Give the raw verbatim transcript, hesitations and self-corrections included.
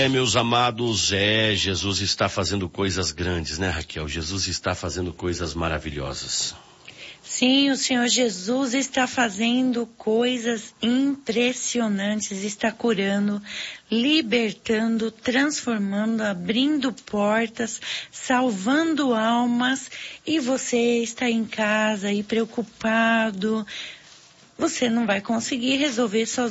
É, meus amados, é, Jesus está fazendo coisas grandes, né, Raquel? Jesus está fazendo coisas maravilhosas. Sim, o Senhor Jesus está fazendo coisas impressionantes, está curando, libertando, transformando, abrindo portas, salvando almas, e você está em casa e preocupado, você não vai conseguir resolver sozinho.